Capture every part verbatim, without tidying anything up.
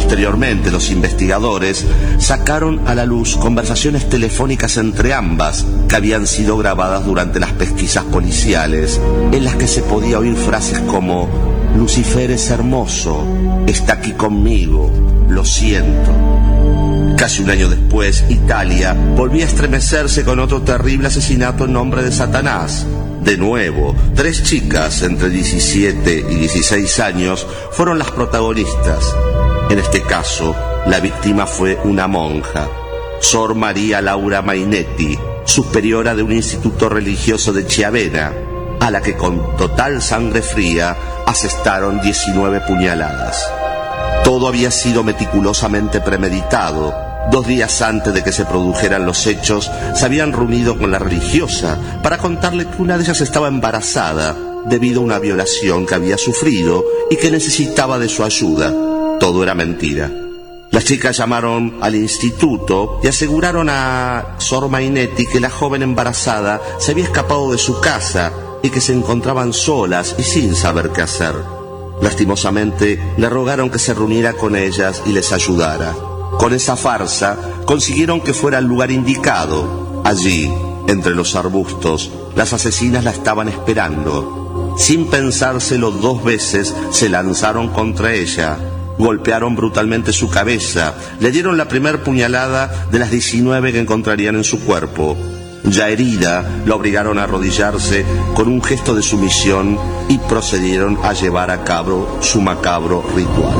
Posteriormente, los investigadores sacaron a la luz conversaciones telefónicas entre ambas que habían sido grabadas durante las pesquisas policiales, en las que se podía oír frases como «Lucifer es hermoso, está aquí conmigo, lo siento». Casi un año después, Italia volvía a estremecerse con otro terrible asesinato en nombre de Satanás. De nuevo, tres chicas entre diecisiete y dieciséis años fueron las protagonistas. En este caso, la víctima fue una monja, Sor María Laura Mainetti, superiora de un instituto religioso de Chiavena, a la que con total sangre fría asestaron diecinueve puñaladas. Todo había sido meticulosamente premeditado. Dos días antes de que se produjeran los hechos, se habían reunido con la religiosa para contarle que una de ellas estaba embarazada debido a una violación que había sufrido y que necesitaba de su ayuda. Todo era mentira. Las chicas llamaron al instituto y aseguraron a Sor Mainetti que la joven embarazada se había escapado de su casa y que se encontraban solas y sin saber qué hacer. Lastimosamente, le rogaron que se reuniera con ellas y les ayudara. Con esa farsa, consiguieron que fuera al lugar indicado. Allí, entre los arbustos, las asesinas la estaban esperando. Sin pensárselo dos veces, se lanzaron contra ella. Golpearon brutalmente su cabeza, le dieron la primer puñalada de las diecinueve que encontrarían en su cuerpo. Ya herida, la obligaron a arrodillarse con un gesto de sumisión y procedieron a llevar a cabo su macabro ritual.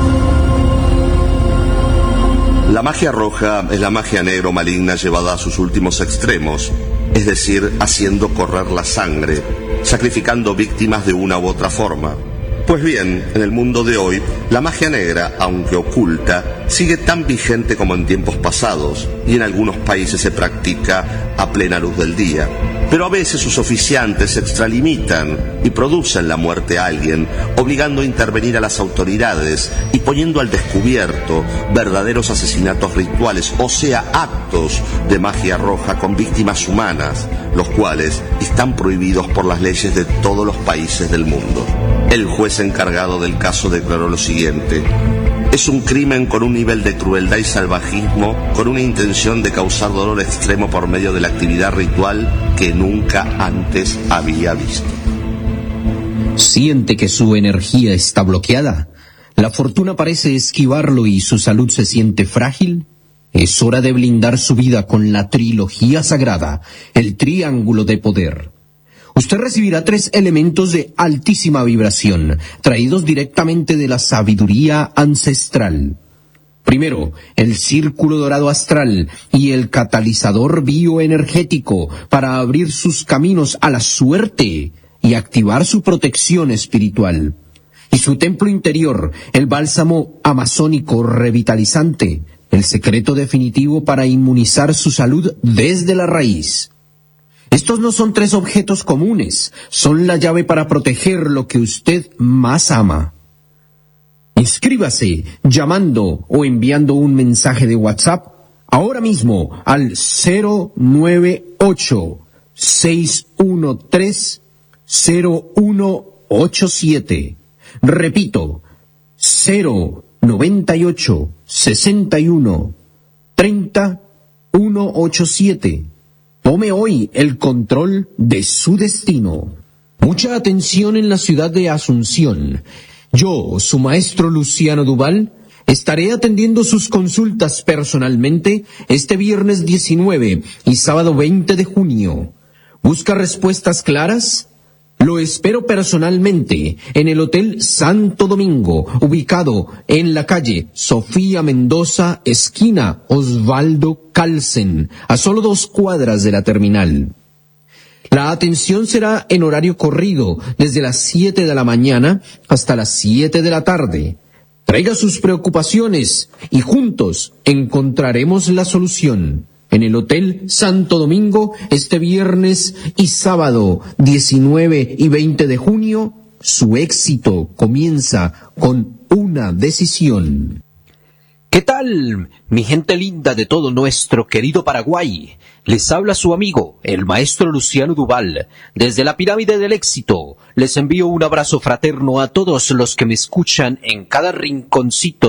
La magia roja es la magia negro maligna llevada a sus últimos extremos, es decir, haciendo correr la sangre, sacrificando víctimas de una u otra forma. Pues bien, en el mundo de hoy, la magia negra, aunque oculta, sigue tan vigente como en tiempos pasados, y en algunos países se practica a plena luz del día. Pero a veces sus oficiantes se extralimitan y producen la muerte a alguien, obligando a intervenir a las autoridades y poniendo al descubierto verdaderos asesinatos rituales, o sea, actos de magia roja con víctimas humanas, los cuales están prohibidos por las leyes de todos los países del mundo. El juez encargado del caso declaró lo siguiente: es un crimen con un nivel de crueldad y salvajismo, con una intención de causar dolor extremo por medio de la actividad ritual que nunca antes había visto. ¿Siente que su energía está bloqueada? ¿La fortuna parece esquivarlo y su salud se siente frágil? Es hora de blindar su vida con la trilogía sagrada, el triángulo de poder. Usted recibirá tres elementos de altísima vibración, traídos directamente de la sabiduría ancestral. Primero, el círculo dorado astral y el catalizador bioenergético para abrir sus caminos a la suerte y activar su protección espiritual. Y su templo interior, el bálsamo amazónico revitalizante, el secreto definitivo para inmunizar su salud desde la raíz. Estos no son tres objetos comunes, son la llave para proteger lo que usted más ama. Inscríbase llamando o enviando un mensaje de WhatsApp ahora mismo al cero nueve ocho, seis uno tres, cero uno ocho siete. Repito, cero noventa y ocho, sesenta y uno, treinta, ciento ochenta y siete. Tome hoy el control de su destino. Mucha atención en la ciudad de Asunción. Yo, su maestro Luciano Dubal, estaré atendiendo sus consultas personalmente este viernes diecinueve y sábado veinte de junio. ¿Busca respuestas claras? Lo espero personalmente en el Hotel Santo Domingo, ubicado en la calle Sofía Mendoza, esquina Osvaldo Calsen, a solo dos cuadras de la terminal. La atención será en horario corrido, desde las siete de la mañana hasta las siete de la tarde. Traiga sus preocupaciones y juntos encontraremos la solución. En el Hotel Santo Domingo, este viernes y sábado diecinueve y veinte de junio, su éxito comienza con una decisión. ¿Qué tal, mi gente linda de todo nuestro querido Paraguay? Les habla su amigo, el maestro Luciano Dubal. Desde la Pirámide del Éxito, les envío un abrazo fraterno a todos los que me escuchan en cada rinconcito